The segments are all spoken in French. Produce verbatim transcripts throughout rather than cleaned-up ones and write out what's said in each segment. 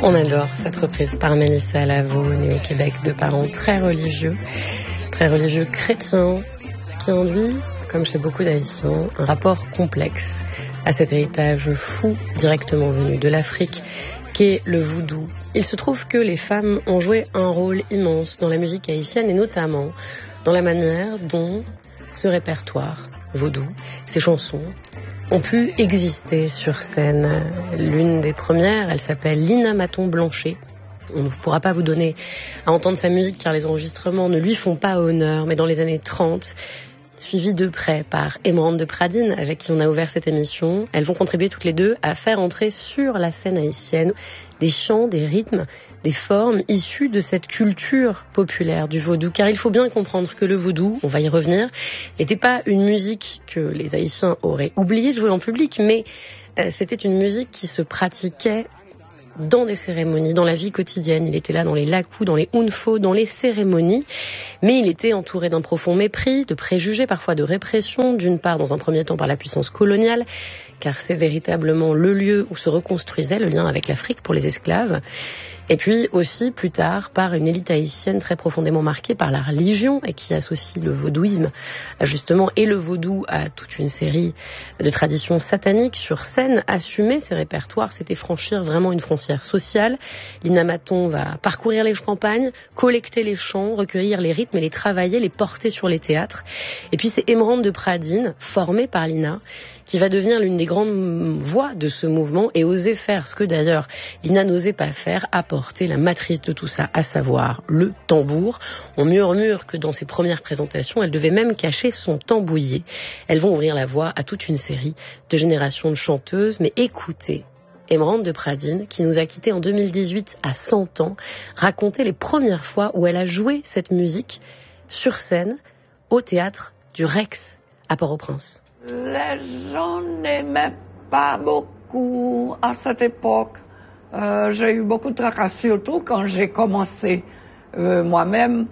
On adore cette reprise par Mélissa Lavo, née au Québec de parents très religieux, très religieux chrétiens, ce qui induit, comme chez beaucoup d'Haïtiens, un rapport complexe à cet héritage fou directement venu de l'Afrique, qu'est le vaudou. Il se trouve que les femmes ont joué un rôle immense dans la musique haïtienne et notamment dans la manière dont ce répertoire vaudou, ces chansons, ont pu exister sur scène. L'une des premières, elle s'appelle Lina Maton-Blanchet. On ne pourra pas vous donner à entendre sa musique car les enregistrements ne lui font pas honneur, mais dans les années trente, suivie de près par Emeraude de Pradines, avec qui on a ouvert cette émission, elles vont contribuer toutes les deux à faire entrer sur la scène haïtienne des chants, des rythmes, des formes issues de cette culture populaire du vaudou. Car il faut bien comprendre que le vaudou, on va y revenir, n'était pas une musique que les Haïtiens auraient oublié de jouer en public, mais euh, c'était une musique qui se pratiquait dans des cérémonies, dans la vie quotidienne. Il était là dans les lakou, dans les unfo, dans les cérémonies, mais il était entouré d'un profond mépris, de préjugés, parfois de répression, d'une part dans un premier temps par la puissance coloniale, car c'est véritablement le lieu où se reconstruisait le lien avec l'Afrique pour les esclaves, et puis aussi plus tard par une élite haïtienne très profondément marquée par la religion et qui associe le vaudouisme justement et le vaudou à toute une série de traditions sataniques sur scène. Assumer ces répertoires, c'était franchir vraiment une frontière sociale. Lina Maton va parcourir les campagnes, collecter les chants, recueillir les rythmes et les travailler, les porter sur les théâtres. Et puis c'est Emeraude de Pradines, formée par Lina, qui va devenir l'une des grandes voix de ce mouvement et oser faire ce que d'ailleurs Lina n'osait pas faire, apporter la matrice de tout ça, à savoir le tambour. On murmure que dans ses premières présentations, elle devait même cacher son tambouiller. Elles vont ouvrir la voie à toute une série de générations de chanteuses, mais écoutez Emeraude de Pradines, qui nous a quittés en deux mille dix-huit à cent ans, raconter les premières fois où elle a joué cette musique sur scène au théâtre du Rex à Port-au-Prince. Les gens n'aimaient pas beaucoup à cette époque. Euh, j'ai eu beaucoup de tracas, surtout quand j'ai commencé euh, moi-même.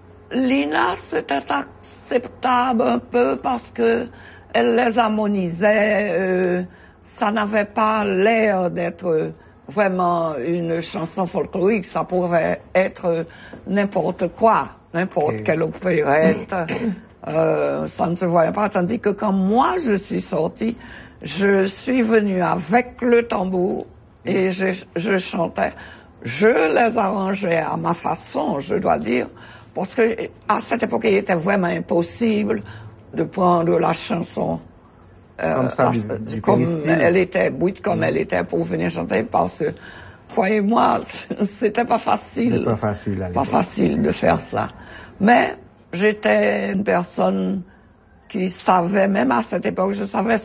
Lina, c'était acceptable un peu parce que elle les harmonisait. Euh, ça n'avait pas l'air d'être vraiment une chanson folklorique. Ça pouvait être n'importe quoi, n'importe okay. quelle opérette. Euh, ça ne se voyait pas, tandis que quand moi je suis sortie, je suis venue avec le tambour et je, je chantais. Je les arrangeais à ma façon, je dois dire, parce que à cette époque, il était vraiment impossible de prendre la chanson euh, comme, ça, la, du, du comme elle était, oui, comme mmh. elle était pour venir chanter, parce que, croyez-moi, c'était pas facile. C'était pas facile, à pas facile de faire ça. Mais j'étais une personne qui savait, même à cette époque, je savais